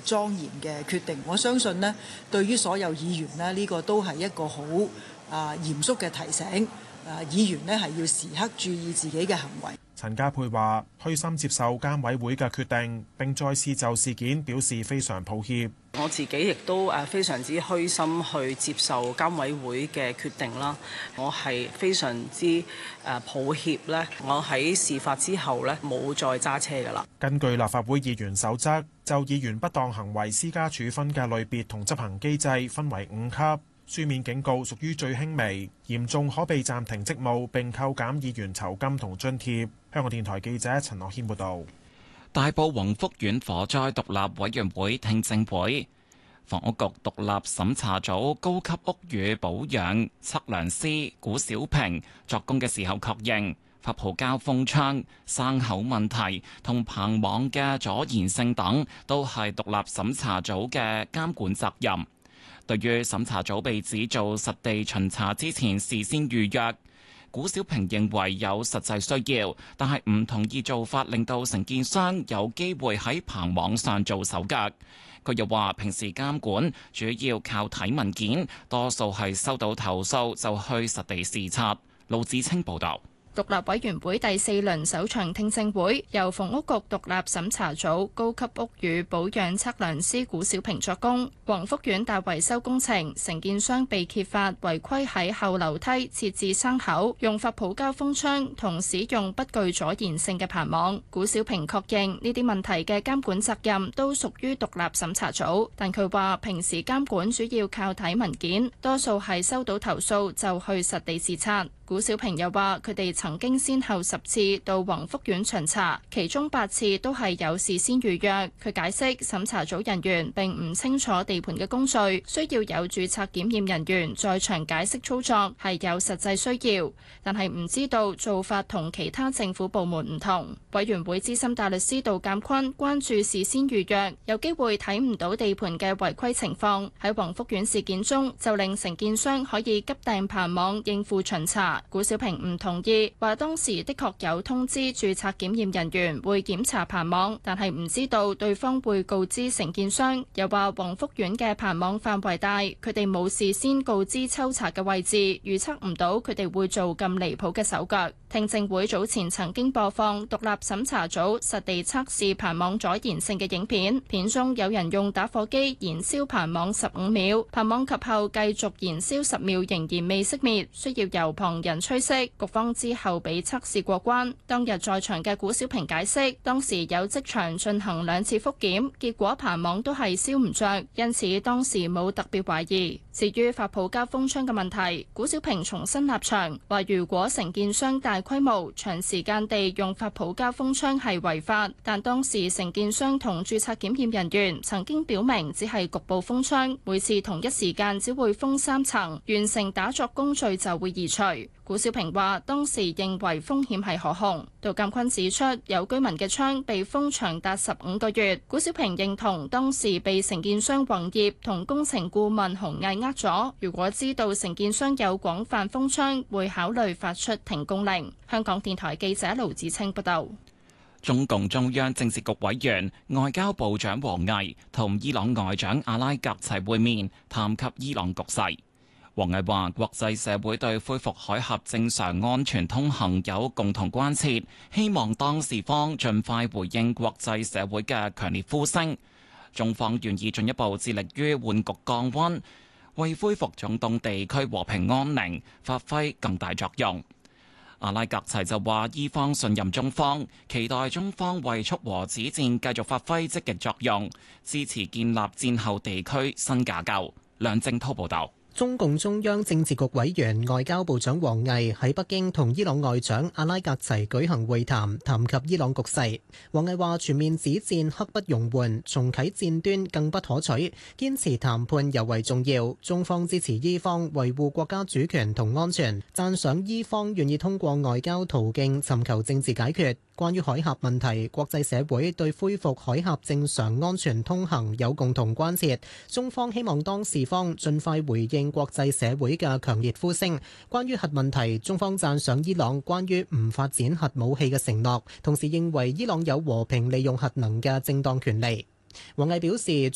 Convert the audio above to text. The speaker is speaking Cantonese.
莊嚴嘅決定。我相信呢，對於所有議員呢，呢個都係一個好嚴肅嘅提醒。議員呢係要時刻注意自己嘅行為。 陳家珮話：虛心接受監委會嘅決定，並再次就事件表示非常抱歉。 我自己亦都非常之虛心去接受監委會嘅決定啦。我係非常之抱歉咧，我喺事發之後咧冇再揸車㗎啦。 根據立法會議員守則，就議員不當行為施加處分嘅類別同執行機制分為5級。書面警告屬於最輕微，嚴重可被暫停職務並扣減議員酬金同津貼。香港電台記者陳樂軒報導。 大埔宏福苑火災獨立委員會聽證會，房屋局獨立審查組高級屋宇保養測量師古小平作供嘅時候確認，發泡膠封窗、生口問題同棚網嘅阻燃性等都係獨立審查組嘅監管責任。對於審查組被指做實地巡查之前事先預約，古小平認為有實際需要，但係唔同意做法令到承建商有機會喺棚網上做手腳。佢又話平時監管主要靠睇文件，多數係收到投訴就去實地視察。盧子清報導。 獨立委員會第4輪首場聽證會，由房屋局獨立審查組高級屋宇保養測量師古小平作供。宏福苑大維修工程，承建商被揭發違規喺後樓梯設置生口，用發泡膠封窗同使用不具阻燃性嘅棚網。古小平確認呢啲問題嘅監管責任都屬於獨立審查組，但佢話平時監管主要靠睇文件，多數係收到投訴就去實地視察。古小平又話佢哋曾經先後10次到宏福苑巡查，其中8次都係有事先預約。佢解釋審查組人員並唔清楚地盤嘅工序，需要有註冊檢驗人員在場解釋操作，係有實際需要，但係唔知道做法同其他政府部門唔同。委員會資深大律師杜鑑坤關注事先預約有機會睇唔到地盤嘅違規情況，喺宏福苑事件中就令承建商可以急訂棚網應付巡查。古小平唔同意，話當時的確有通知註冊檢驗人員會檢查棚網，但係唔知道對方會告知承建商。又話宏福苑嘅棚網範圍大，佢哋冇事先告知抽查嘅位置，預測唔到佢哋會做咁離譜嘅手腳。聽證會早前曾經播放獨立審查組實地測試棚網阻燃性嘅影片，片中有人用打火機燃燒棚網15秒，棚網及後繼續燃燒10秒仍然未熄滅，需要由旁人吹熄。局方之後俾測試過關。當日在場嘅古小平解釋，當時有即場進行2次復檢，結果棚網都係燒唔着，因此當時冇特別懷疑。至於發泡膠封窗嘅問題，古小平重新立場，話如果承建商大規模長時間地用發泡膠封窗係違法，但當時承建商同註冊檢驗人員曾經表明只係局部封窗，每次同一時間只會封3層，完成打鑿工序就會移除。古小平話當時認為風險係可控。杜鑑坤指出，有居民嘅窗被封長達15個月。古小平認同當時被承建商宏業同工程顧問鴻毅呃咗，如果知道承建商有廣泛封窗，會考慮發出停工令。香港電台記者盧子清報道。 中共中央政治局委員、外交部長王毅同伊朗外長阿拉格齊會面，談及伊朗局勢。王毅話：國際社會對恢復海峽正常安全通行有共同關切，希望當事方盡快回應國際社會嘅強烈呼聲。中方願意進一步致力於緩局降溫，為恢復中東地區和平安寧發揮更大作用。阿拉格齊就話：伊方信任中方，期待中方為促和止戰繼續發揮積極作用，支持建立戰後地區新架構。梁正滔報導。 中共中央政治局委員、外交部長王毅喺北京同伊朗外長阿拉格齊舉行會談，談及伊朗局勢。王毅話：全面止戰刻不容緩，重啟戰端更不可取，堅持談判尤為重要。中方支持伊方維護國家主權同安全，讚賞伊方願意通過外交途徑尋求政治解決。關於海峽問題，國際社會對恢復海峽正常安全通行有共同關切。中方希望當事方盡快回應國際社會嘅強烈呼聲。關於核問題，中方讚賞伊朗關於唔發展核武器嘅承諾，同時認為伊朗有和平利用核能嘅正當權利。王毅表示，